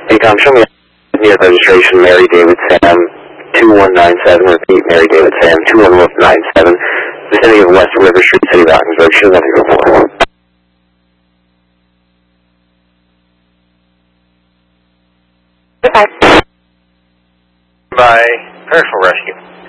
Hey Tom, show me the registration, Mary David Sam 2197, repeat, Mary David Sam 2197, vicinity of West River Street, City of Rockensburg. She doesn't have to go for. By Perishable Rescue.